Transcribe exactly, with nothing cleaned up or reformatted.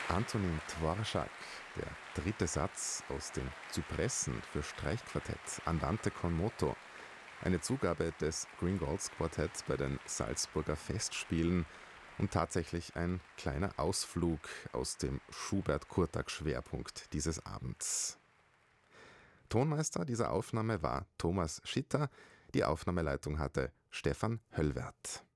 Antonin Dvorak, der dritte Satz aus den Zypressen für Streichquartett Andante con moto, eine Zugabe des Green-Golds Quartett bei den Salzburger Festspielen und tatsächlich ein kleiner Ausflug aus dem Schubert-Kurtág-Schwerpunkt dieses Abends. Tonmeister dieser Aufnahme war Thomas Schitter, die Aufnahmeleitung hatte Stefan Höllwerth.